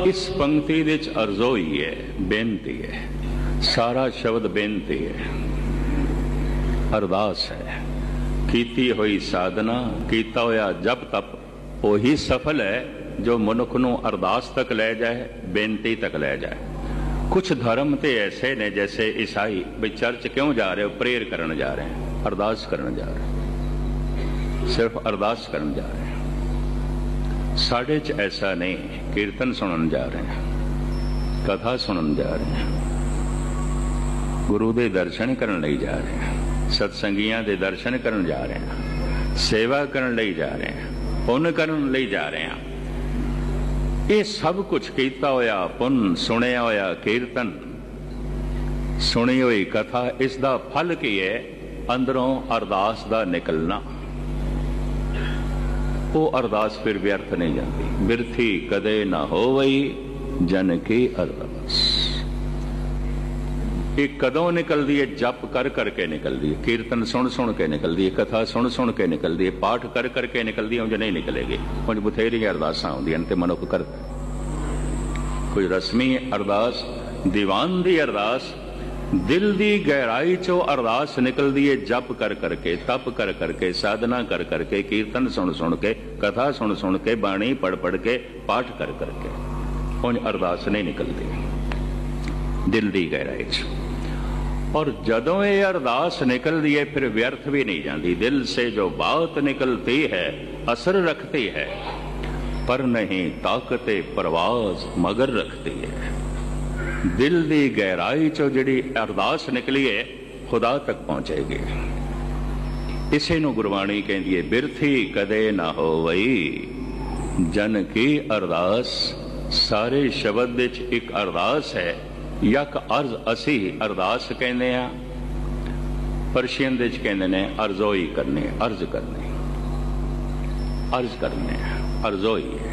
इस पंक्ति विच अरज़ोई है, बेनती है, सारा शब्द बेनती है, अरदास है। कीती हुई साधना, कीता होया जप तप ਉਹੀ सफल है जो मनुख नूं अरदास तक लै जाए, बेनती तक लै जाए। कुछ धर्म तो ऐसे ने जैसे ईसाई भी चर्च क्यों जा रहे हो, प्रेयर करने जा रहे हैं, अरदास करने जा रहे हैं, सिर्फ अरदास करने जा रहे हैं। साढ़े च ऐसा नहीं, कीर्तन सुनन जा रहे हैं, कथा सुनन जा रहे हैं, गुरु के दर्शन करने लई जा रहे हैं, सत्संगियां दे दर्शन करन जा रहे हैं, सेवा करन लई जा रहे हैं, पुण्य करन लई जा रहे हैं। ये सब कुछ कीता होया पुण्य, सुनिया होया कीर्तन, सुनी हुई कथा, इसका फल की है? अंदरों अरदास का निकलना। वो अरदास फिर व्यर्थ नहीं जाती। बिरथी कदे ना होवई जन की अरदास। ये कदों निकलती है? जप कर करके निकलती है, कीर्तन सुन सुन के निकलती है, कथा सुन सुन के निकलती है, पाठ कर करके निकलती है। उंज नहीं निकलेगी। उंज बथेरी अरदासां होंदियां ते मनुख करदा। कोई रस्मी अरदास, दीवान दी अरदास, दिल दी गहराई चो अरदास निकलती है। जप कर करके, तप कर करके, साधना कर करके, कीर्तन सुन सुन के, कथा सुन सुन के, बाणी पढ़ पढ़ के, पाठ कर करके। उंज अरदास नहीं निकलती दिल दी गहराई चो। और जदों ये अरदास निकलती है फिर व्यर्थ भी नहीं जाती। दिल से जो बात निकलती है असर रखती है, पर नहीं ताकते परवाज मगर रखती है। दिल दी गहराई चो जिहड़ी अरदास निकली है खुदा तक पहुंचेगी। इसे नूं गुरबाणी कहती है, बिरथी कदे ना होवई जन की अरदास। सारे शब्द विच एक अरदास है। यक अर्ज असी अरदास कहने आ, परशियन दे कहंदे ने अरज़ोई करनी, अर्ज करनी, अर्ज करने, अरज़ोई है।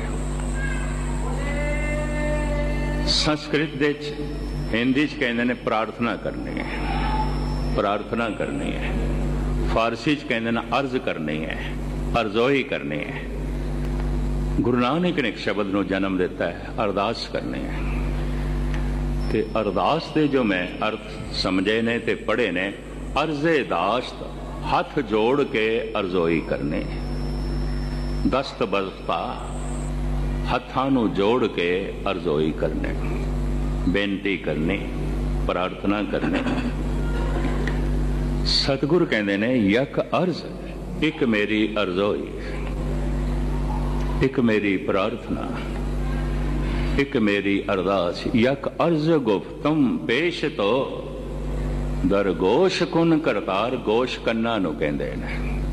संस्कृत दे हिंदी कहंदे ने प्रार्थना करनी है, प्रार्थना करनी है। फारसी कहंदे ने अर्ज करनी है, अरज़ोई करनी है। गुरु नानक ने एक शब्द नूं जन्म दिता है, अरदास करनी है। ते अरदास दे जो मैं अर्थ समझे ने ते पढ़े ने, अर्जे दाश्त हाथ जोड़ के अरज़ोई करने, दस्त बस्ता हत्थां नूं जोड़ के अरज़ोई करने, बेनती करनी, प्रार्थना करने। सतगुरु कहंदे ने यक अर्ज, एक मेरी अरज़ोई, एक मेरी प्रार्थना, एक मेरी अरदास। यक अर्ज गुफ्तम पेश तो दर गोश कुन करतार। गोश कन्ना नूं कहंदे ने।